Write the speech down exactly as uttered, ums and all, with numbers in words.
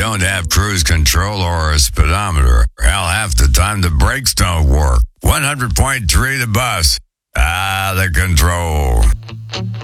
don't have cruise control or a speedometer, hell, half the time the brakes don't work. one hundred point three The Bus. Ah, the control.